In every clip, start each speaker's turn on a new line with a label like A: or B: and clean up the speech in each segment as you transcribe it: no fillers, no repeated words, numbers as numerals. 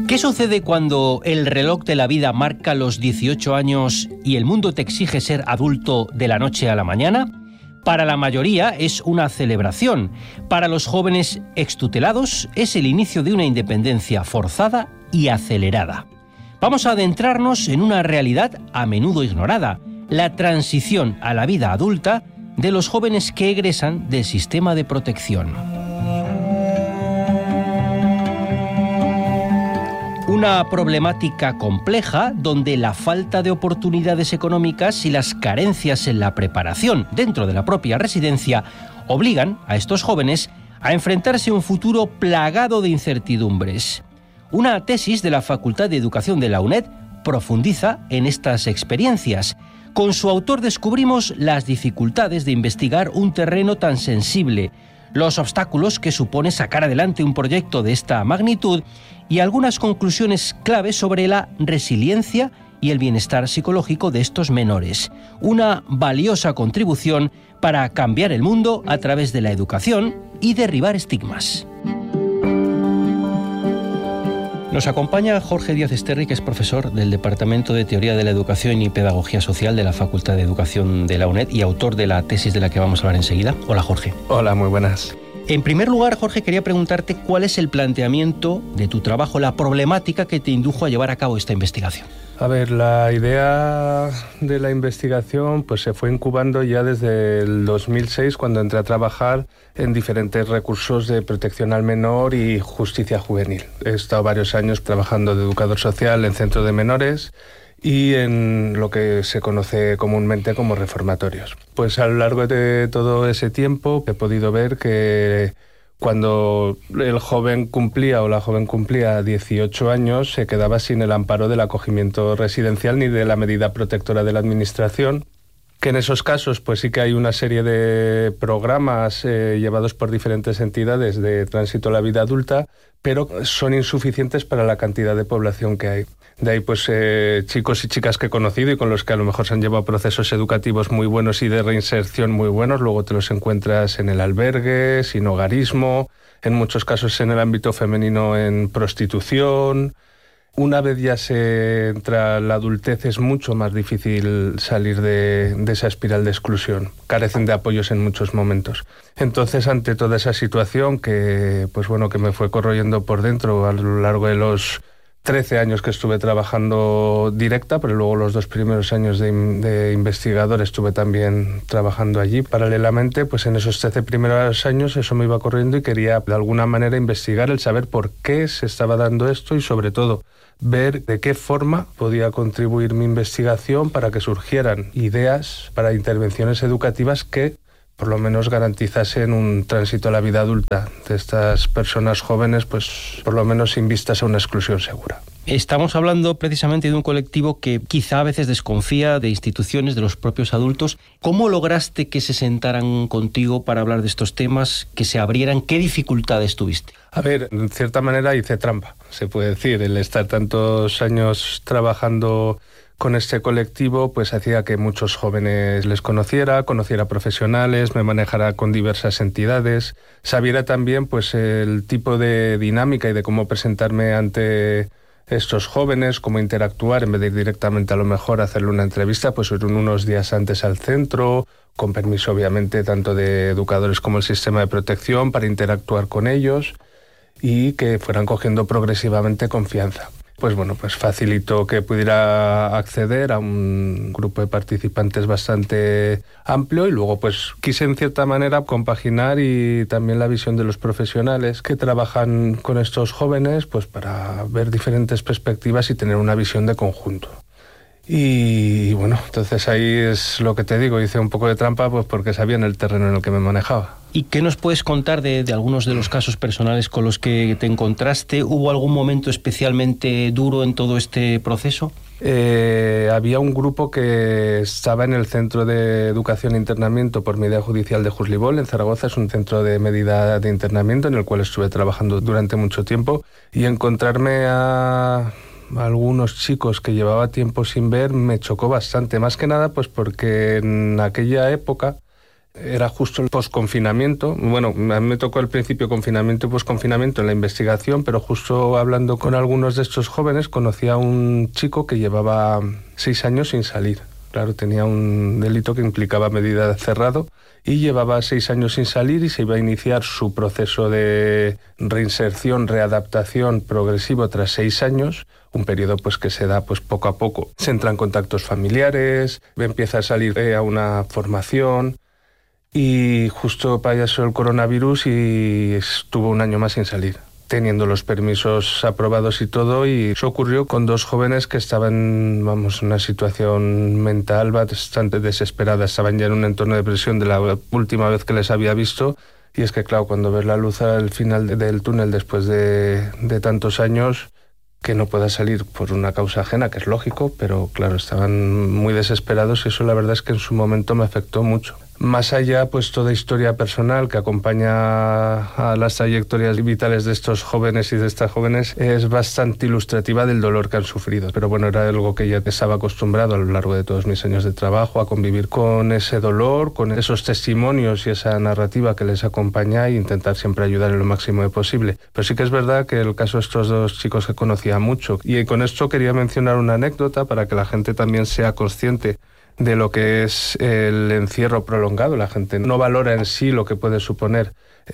A: ¿Qué sucede cuando el reloj de la vida marca los 18 años y el mundo te exige ser adulto de la noche a la mañana? Para la mayoría es una celebración. Para los jóvenes extutelados es el inicio de una independencia forzada y acelerada. Vamos a adentrarnos en una realidad a menudo ignorada, la transición a la vida adulta de los jóvenes que egresan del sistema de protección. Una problemática compleja donde la falta de oportunidades económicas y las carencias en la preparación dentro de la propia residencia obligan a estos jóvenes a enfrentarse a un futuro plagado de incertidumbres. Una tesis de la Facultad de Educación de la UNED profundiza en estas experiencias. Con su autor descubrimos las dificultades de investigar un terreno tan sensible, los obstáculos que supone sacar adelante un proyecto de esta magnitud y algunas conclusiones claves sobre la resiliencia y el bienestar psicológico de estos menores. Una valiosa contribución para cambiar el mundo a través de la educación y derribar estigmas. Nos acompaña Jorge Díaz Esterri, que es profesor del Departamento de Teoría de la Educación y Pedagogía Social de la Facultad de Educación de la UNED y autor de la tesis de la que vamos a hablar enseguida. Hola, Jorge.
B: Hola, muy buenas.
A: En primer lugar, Jorge, quería preguntarte cuál es el planteamiento de tu trabajo, la problemática que te indujo a llevar a cabo esta investigación.
B: A ver, la idea de la investigación pues se fue incubando ya desde el 2006, cuando entré a trabajar en diferentes recursos de protección al menor y justicia juvenil. He estado varios años trabajando de educador social en centros de menores y en lo que se conoce comúnmente como reformatorios. Pues a lo largo de todo ese tiempo he podido ver que cuando el joven cumplía o la joven cumplía 18 años, se quedaba sin el amparo del acogimiento residencial ni de la medida protectora de la Administración, que en esos casos pues sí que hay una serie de programas llevados por diferentes entidades de tránsito a la vida adulta, pero son insuficientes para la cantidad de población que hay. De ahí pues chicos y chicas que he conocido y con los que a lo mejor se han llevado procesos educativos muy buenos y de reinserción muy buenos, luego te los encuentras en el albergue, sin hogarismo, en muchos casos en el ámbito femenino en prostitución. Una vez ya se entra la adultez es mucho más difícil salir de esa espiral de exclusión. Carecen de apoyos en muchos momentos. Entonces, ante toda esa situación que me fue corroyendo por dentro a lo largo de los 13 años que estuve trabajando directa, pero luego los 2 primeros años de investigador estuve también trabajando allí. Paralelamente, pues en esos 13 primeros años eso me iba corriendo y quería de alguna manera investigar el saber por qué se estaba dando esto y sobre todo ver de qué forma podía contribuir mi investigación para que surgieran ideas para intervenciones educativas que por lo menos garantizasen un tránsito a la vida adulta de estas personas jóvenes, pues por lo menos sin vistas a una exclusión segura.
A: Estamos hablando precisamente de un colectivo que quizá a veces desconfía de instituciones, de los propios adultos. ¿Cómo lograste que se sentaran contigo para hablar de estos temas, que se abrieran? ¿Qué dificultades tuviste?
B: A ver, en cierta manera hice trampa, se puede decir. El estar tantos años trabajando con este colectivo pues hacía que muchos jóvenes les conociera profesionales, me manejara con diversas entidades, sabiera también pues el tipo de dinámica y de cómo presentarme ante estos jóvenes, cómo interactuar, en vez de ir directamente a lo mejor a hacerle una entrevista, pues ir unos días antes al centro, con permiso obviamente tanto de educadores como el sistema de protección para interactuar con ellos y que fueran cogiendo progresivamente confianza. Pues facilitó que pudiera acceder a un grupo de participantes bastante amplio y luego pues quise en cierta manera compaginar y también la visión de los profesionales que trabajan con estos jóvenes pues para ver diferentes perspectivas y tener una visión de conjunto. Y entonces ahí es lo que te digo, hice un poco de trampa pues porque sabía en el terreno en el que me manejaba.
A: ¿Y qué nos puedes contar de algunos de los casos personales con los que te encontraste? ¿Hubo algún momento especialmente duro en todo este proceso?
B: Había un grupo que estaba en el Centro de Educación e Internamiento por Medida Judicial de Juslibol, en Zaragoza. Es un centro de medida de internamiento en el cual estuve trabajando durante mucho tiempo y encontrarme a algunos chicos que llevaba tiempo sin ver me chocó bastante, más que nada pues porque en aquella época Era justo el posconfinamiento. Bueno, a mí me tocó al principio confinamiento y posconfinamiento en la investigación, pero justo hablando con algunos de estos jóvenes conocí a un chico que llevaba 6 años sin salir. Claro, tenía un delito que implicaba medida de cerrado y llevaba 6 años sin salir y se iba a iniciar su proceso de reinserción, readaptación progresivo tras 6 años, un periodo pues que se da pues poco a poco. Se entra en contactos familiares, empieza a salir a una formación y justo pasó el coronavirus y estuvo 1 año más sin salir, teniendo los permisos aprobados y todo, y eso ocurrió con 2 jóvenes que estaban, en una situación mental bastante desesperada, estaban ya en un entorno de depresión de la última vez que les había visto, y es que claro, cuando ves la luz al final del túnel después de tantos años, que no pueda salir por una causa ajena, que es lógico, pero claro, estaban muy desesperados y eso la verdad es que en su momento me afectó mucho. Más allá, pues toda historia personal que acompaña a las trayectorias vitales de estos jóvenes y de estas jóvenes es bastante ilustrativa del dolor que han sufrido. Pero bueno, era algo que ya estaba acostumbrado a lo largo de todos mis años de trabajo, a convivir con ese dolor, con esos testimonios y esa narrativa que les acompaña e intentar siempre ayudar en lo máximo posible. Pero sí que es verdad que el caso de estos 2 chicos que conocía mucho. Y con esto quería mencionar una anécdota para que la gente también sea consciente de lo que es el encierro prolongado. La gente no valora en sí lo que puede suponer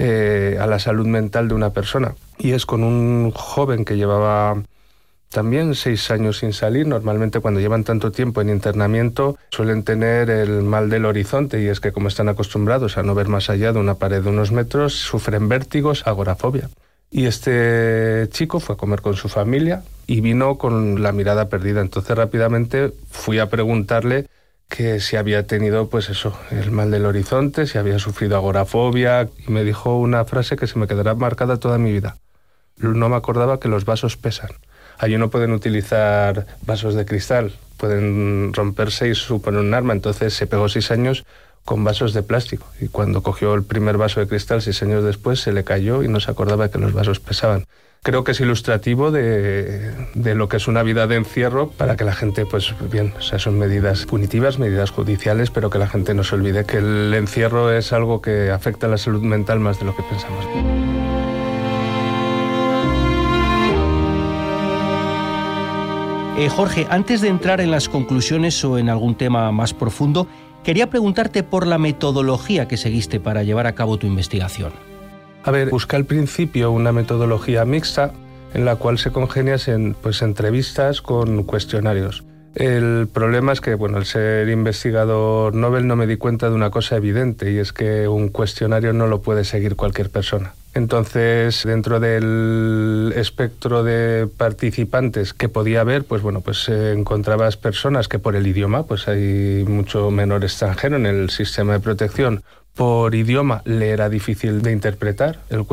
B: a la salud mental de una persona. Y es con un joven que llevaba también 6 años sin salir. Normalmente cuando llevan tanto tiempo en internamiento suelen tener el mal del horizonte, y es que como están acostumbrados a no ver más allá de una pared de unos metros, sufren vértigos, agorafobia. Y este chico fue a comer con su familia y vino con la mirada perdida. Entonces rápidamente fui a preguntarle que si había tenido, pues eso, el mal del horizonte, si había sufrido agorafobia, y me dijo una frase que se me quedará marcada toda mi vida. No me acordaba que los vasos pesan. Allí no pueden utilizar vasos de cristal, pueden romperse y suponer un arma. Entonces se pegó 6 años con vasos de plástico, y cuando cogió el primer vaso de cristal 6 años después se le cayó y no se acordaba que los vasos pesaban. Creo que es ilustrativo de lo que es una vida de encierro, para que la gente, pues bien, o sea, son medidas punitivas, medidas judiciales, pero que la gente no se olvide que el encierro es algo que afecta a la salud mental más de lo que pensamos.
A: Jorge, antes de entrar en las conclusiones o en algún tema más profundo, quería preguntarte por la metodología que seguiste para llevar a cabo tu investigación.
B: A ver, busqué al principio una metodología mixta en la cual se congeniasen pues entrevistas con cuestionarios. El problema es que, bueno, al ser investigador Nobel no me di cuenta de una cosa evidente, y es que un cuestionario no lo puede seguir cualquier persona. Entonces, dentro del espectro de participantes que podía haber, pues bueno, pues encontrabas personas que por el idioma, pues hay mucho menor extranjero en el sistema de protección. Por idioma le era difícil de interpretar el